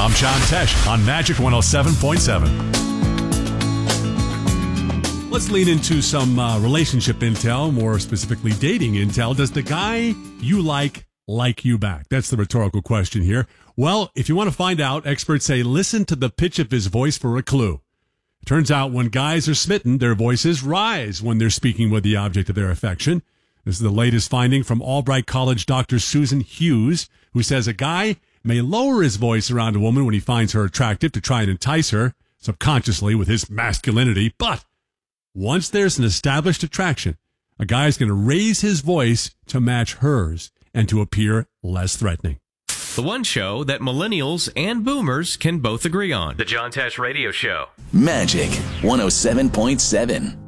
I'm John Tesh on Magic 107.7. Let's lean into some relationship intel, more specifically dating intel. Does the guy you like you back? That's the rhetorical question here. Well, if you want to find out, experts say listen to the pitch of his voice for a clue. It turns out when guys are smitten, their voices rise when they're speaking with the object of their affection. This is the latest finding from Albright College Dr. Susan Hughes, who says a guy may lower his voice around a woman when he finds her attractive to try and entice her subconsciously with his masculinity, but once there's an established attraction, a guy is going to raise his voice to match hers and to appear less threatening. The one show that millennials and boomers can both agree on. The John Tesh Radio Show. Magic 107.7.